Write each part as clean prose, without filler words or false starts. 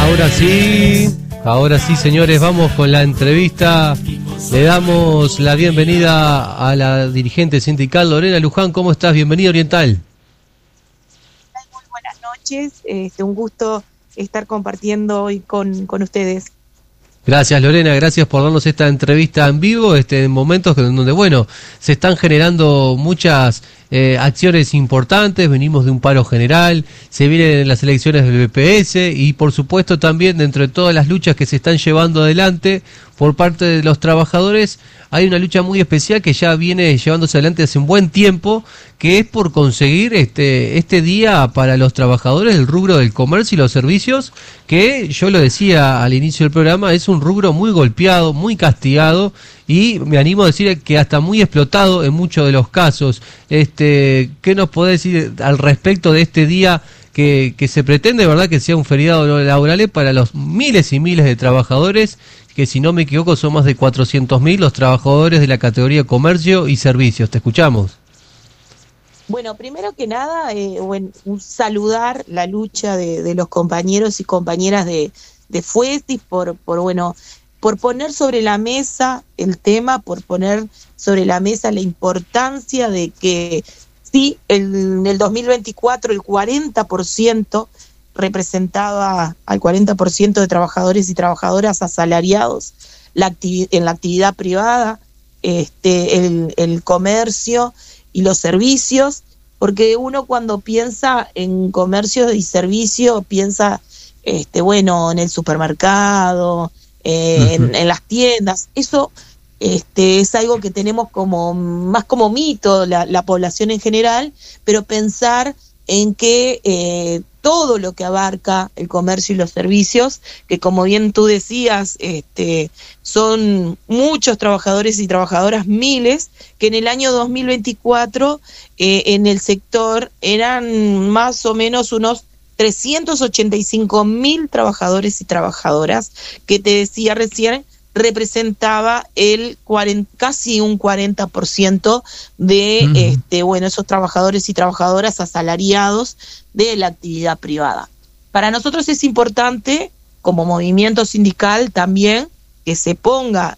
Ahora sí, señores, vamos con la entrevista. Le damos la bienvenida a la dirigente sindical Lorena Luján. ¿Cómo estás? Bienvenida, Oriental. Muy buenas noches, un gusto estar compartiendo hoy con ustedes. Gracias, Lorena, gracias por darnos esta entrevista en vivo, en momentos donde, bueno, se están generando muchas acciones importantes. Venimos de un paro general, se vienen las elecciones del BPS y, por supuesto, también dentro de todas las luchas que se están llevando adelante por parte de los trabajadores, hay una lucha muy especial que ya viene llevándose adelante hace un buen tiempo, que es por conseguir este día para los trabajadores del rubro del comercio y los servicios, que yo lo decía al inicio del programa, es un rubro muy golpeado, muy castigado y me animo a decir que hasta muy explotado en muchos de los casos. ¿Qué nos podés decir al respecto de este día que se pretende, verdad, que sea un feriado no laboral para los miles y miles de trabajadores, que si no me equivoco son más de 400.000 los trabajadores de la categoría comercio y servicios? Te escuchamos. Bueno, primero que nada, saludar la lucha de los compañeros y compañeras de Fuesis por poner sobre la mesa el tema, por poner sobre la mesa la importancia de que sí, en el 2024 el 40% representaba al 40% de trabajadores y trabajadoras asalariados en la actividad privada, el comercio y los servicios, porque uno cuando piensa en comercio y servicio piensa en el supermercado, en las tiendas. Eso es algo que tenemos más como mito la población en general, pero pensar en que todo lo que abarca el comercio y los servicios, que como bien tú decías, son muchos trabajadores y trabajadoras, miles, que en el año 2024 en el sector eran más o menos unos 385.000 trabajadores y trabajadoras, que te decía recién, representaba casi un 40% de esos trabajadores y trabajadoras asalariados de la actividad privada. Para nosotros es importante, como movimiento sindical también, que se ponga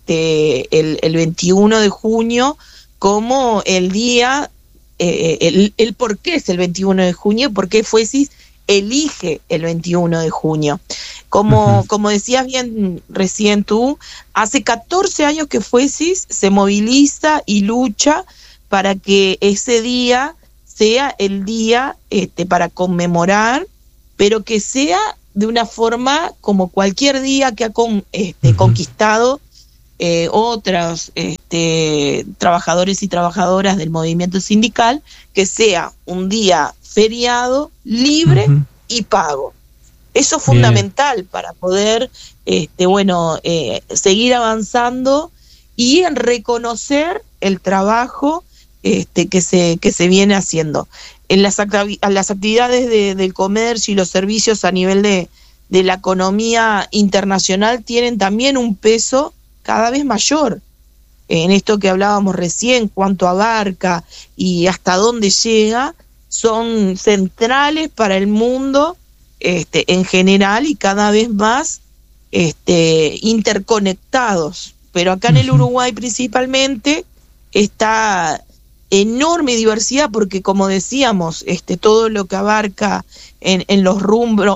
el 21 de junio como el día, el por qué es el 21 de junio, por qué Fuesis elige el 21 de junio. Como decías bien recién tú, hace 14 años que Fuesis se moviliza y lucha para que ese día sea el día para conmemorar, pero que sea de una forma como cualquier día que ha conquistado otros trabajadores y trabajadoras del movimiento sindical, que sea un día feriado, libre y pago. Eso es fundamental para poder seguir avanzando y en reconocer el trabajo que se viene haciendo. En las actividades del comercio y los servicios a nivel de la economía internacional tienen también un peso cada vez mayor. En esto que hablábamos recién, cuánto abarca y hasta dónde llega, son centrales para el mundo en general y cada vez más interconectados. Pero acá en el Uruguay principalmente está enorme diversidad, porque como decíamos, todo lo que abarca en los rubros,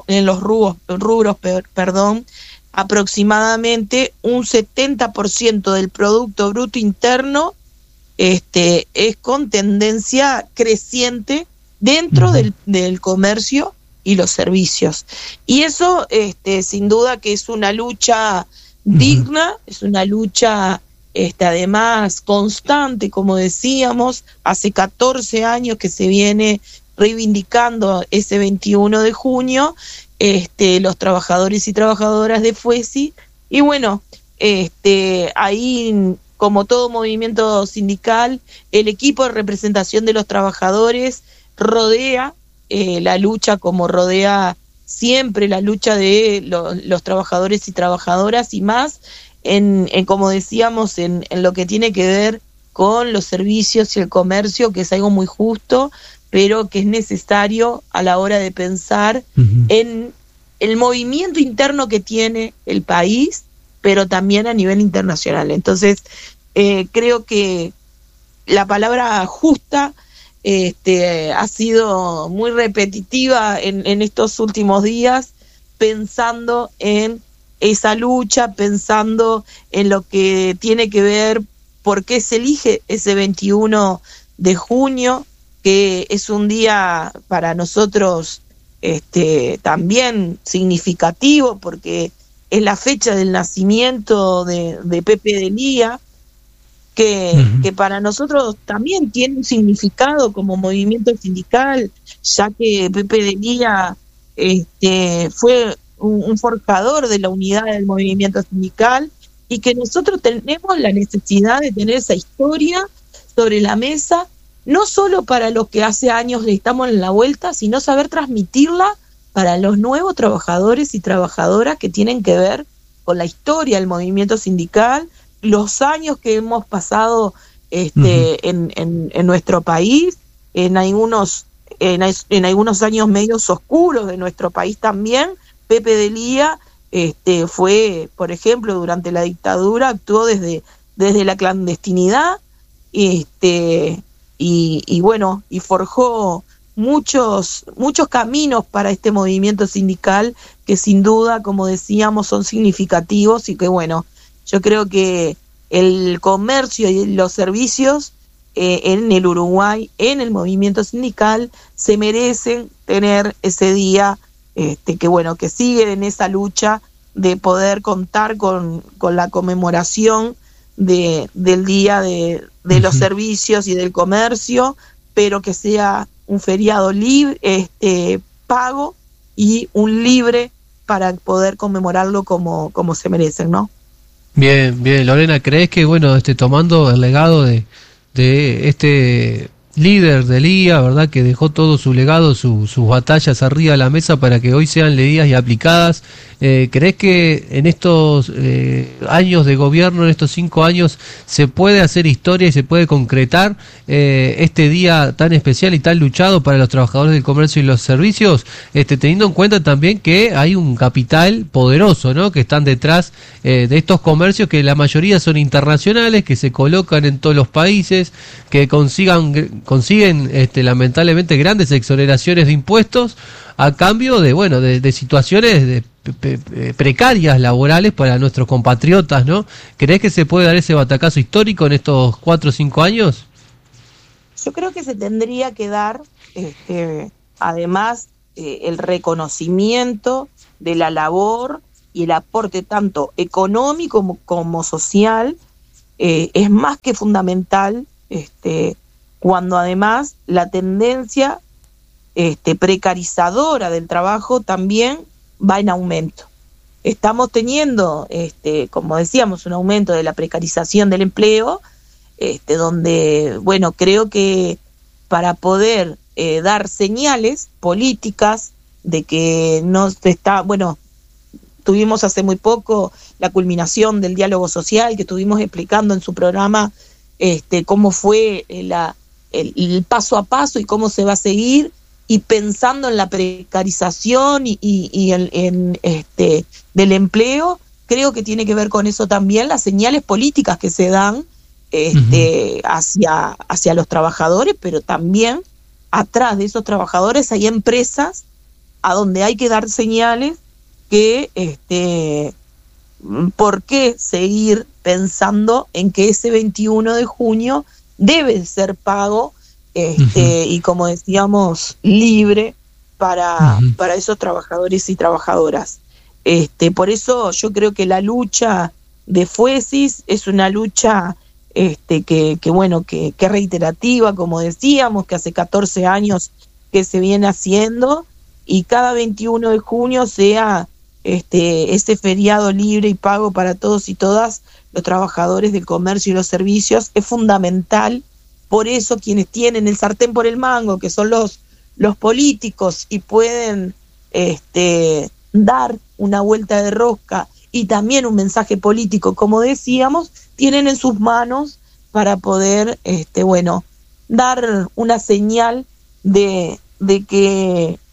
aproximadamente un 70% del Producto Bruto Interno es con tendencia creciente dentro del comercio y los servicios. Y eso sin duda que es una lucha digna, es una lucha además constante, como decíamos, hace 14 años que se viene reivindicando ese 21 de junio, los trabajadores y trabajadoras de Fuesi, y bueno, ahí, como todo movimiento sindical, el equipo de representación de los trabajadores rodea la lucha, como rodea siempre la lucha de los trabajadores y trabajadoras, y más en como decíamos, en lo que tiene que ver con los servicios y el comercio, que es algo muy justo, pero que es necesario a la hora de pensar en el movimiento interno que tiene el país, pero también a nivel internacional. Entonces, creo que la palabra justa ha sido muy repetitiva en estos últimos días, pensando en esa lucha, pensando en lo que tiene que ver por qué se elige ese 21 de junio, que es un día para nosotros también significativo, porque es la fecha del nacimiento de Pepe de Lía, que para nosotros también tiene un significado como movimiento sindical, ya que Pepe de Lía fue un forjador de la unidad del movimiento sindical, y que nosotros tenemos la necesidad de tener esa historia sobre la mesa, no solo para los que hace años le estamos en la vuelta, sino saber transmitirla para los nuevos trabajadores y trabajadoras que tienen que ver con la historia del movimiento sindical, los años que hemos pasado en nuestro país, en algunos años medios oscuros de nuestro país también. Pepe de Lía fue, por ejemplo, durante la dictadura, actuó desde la clandestinidad, y forjó muchos caminos para este movimiento sindical, que sin duda, como decíamos, son significativos, y que yo creo que el comercio y los servicios en el Uruguay, en el movimiento sindical, se merecen tener ese día, que sigue en esa lucha de poder contar con la conmemoración del día de los servicios y del comercio, pero que sea un feriado libre, pago, y un libre para poder conmemorarlo como se merecen, ¿no? Bien, bien, Lorena, ¿crees que, tomando el legado de este líder de Lía, ¿verdad?, que dejó todo su legado, sus batallas arriba de la mesa para que hoy sean leídas y aplicadas, ¿crees que en estos años de gobierno, en estos 5 años, se puede hacer historia y se puede concretar este día tan especial y tan luchado para los trabajadores del comercio y los servicios, teniendo en cuenta también que hay un capital poderoso, ¿no?, que están detrás de estos comercios, que la mayoría son internacionales, que se colocan en todos los países, que consiguen lamentablemente grandes exoneraciones de impuestos a cambio de situaciones precarias laborales para nuestros compatriotas, ¿no? ¿Crees que se puede dar ese batacazo histórico en estos 4 o 5 años? Yo creo que se tendría que dar, además, el reconocimiento de la labor y el aporte tanto económico como social, es más que fundamental, cuando además la tendencia precarizadora del trabajo también va en aumento. Estamos teniendo, como decíamos, un aumento de la precarización del empleo, donde, creo que para poder dar señales políticas de que no se está, tuvimos hace muy poco la culminación del diálogo social, que estuvimos explicando en su programa cómo fue el paso a paso y cómo se va a seguir, y pensando en la precarización y del empleo, creo que tiene que ver con eso también las señales políticas que se dan hacia los trabajadores, pero también atrás de esos trabajadores hay empresas a donde hay que dar señales que por qué seguir pensando en que ese 21 de junio debe ser pago y, como decíamos, libre para esos trabajadores y trabajadoras. Por eso yo creo que la lucha de Fuesis es una lucha que reiterativa, como decíamos, que hace 14 años que se viene haciendo, y cada 21 de junio sea ese feriado libre y pago para todos y todas los trabajadores del comercio y los servicios. Es fundamental. Por eso quienes tienen el sartén por el mango, que son los políticos, y pueden dar una vuelta de rosca y también un mensaje político, como decíamos, tienen en sus manos para poder dar una señal de que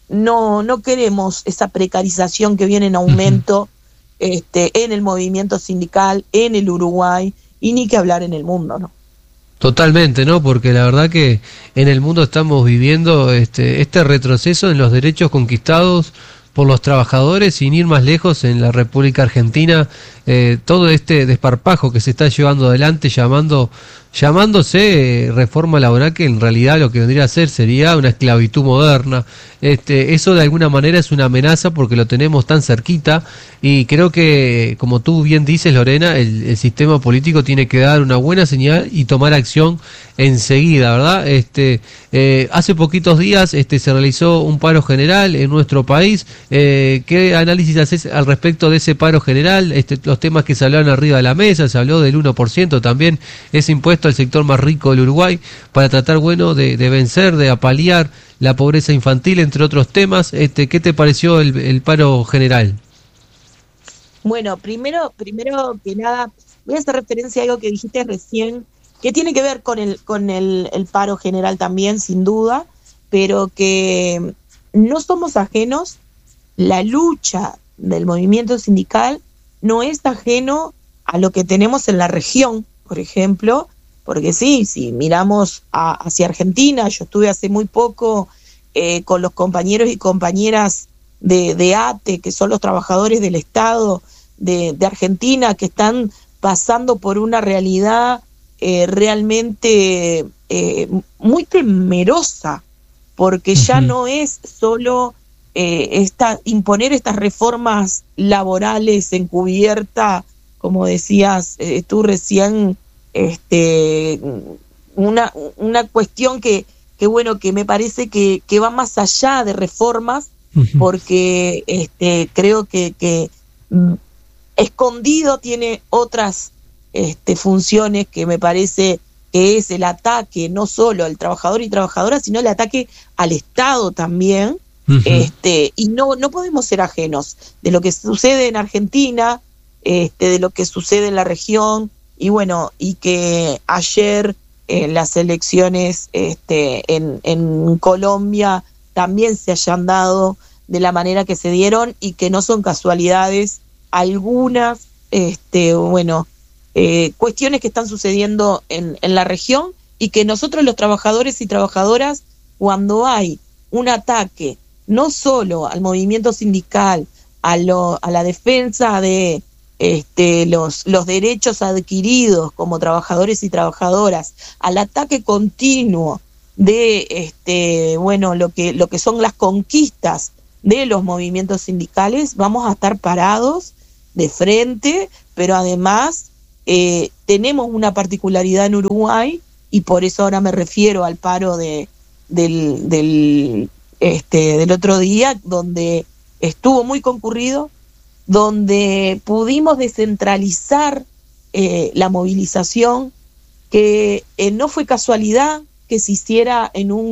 no queremos esa precarización que viene en aumento en el movimiento sindical, en el Uruguay, y ni que hablar en el mundo, ¿no? Totalmente, ¿no? Porque la verdad que en el mundo estamos viviendo este retroceso en los derechos conquistados por los trabajadores, sin ir más lejos, en la República Argentina, todo este desparpajo que se está llevando adelante, llamándose reforma laboral, que en realidad lo que vendría a ser sería una esclavitud moderna. Eso de alguna manera es una amenaza porque lo tenemos tan cerquita, y creo que, como tú bien dices, Lorena, el sistema político tiene que dar una buena señal y tomar acción enseguida, ¿verdad? Hace poquitos días se realizó un paro general en nuestro país. ¿Qué análisis haces al respecto de ese paro general? Los temas que se hablaron arriba de la mesa, se habló del 1% también, ese impuesto al sector más rico del Uruguay, para tratar, bueno, de vencer, de apaliar la pobreza infantil, entre otros temas. ¿Qué te pareció el paro general? Bueno, primero que nada, voy a hacer referencia a algo que dijiste recién, que tiene que ver con el paro general también, sin duda, pero que no somos ajenos. La lucha del movimiento sindical no es ajeno a lo que tenemos en la región, por ejemplo, porque sí, si miramos hacia Argentina, yo estuve hace muy poco con los compañeros y compañeras de ATE, que son los trabajadores del Estado de Argentina, que están pasando por una realidad realmente muy temerosa, porque ya no es solo imponer estas reformas laborales encubierta, como decías tú recién, una cuestión que bueno, que me parece que va más allá de reformas, porque creo que escondido tiene otras funciones, que me parece que es el ataque no solo al trabajador y trabajadora, sino el ataque al Estado también. Y no podemos ser ajenos de lo que sucede en Argentina, de lo que sucede en la región, y bueno, y que ayer las elecciones en Colombia también se hayan dado de la manera que se dieron, y que no son casualidades algunas cuestiones que están sucediendo en la región, y que nosotros, los trabajadores y trabajadoras, cuando hay un ataque no solo al movimiento sindical, a la defensa de los derechos adquiridos como trabajadores y trabajadoras, al ataque continuo de lo que son las conquistas de los movimientos sindicales, vamos a estar parados de frente. Pero además tenemos una particularidad en Uruguay, y por eso ahora me refiero al paro del otro día, donde estuvo muy concurrido, donde pudimos descentralizar la movilización, que no fue casualidad que se hiciera en un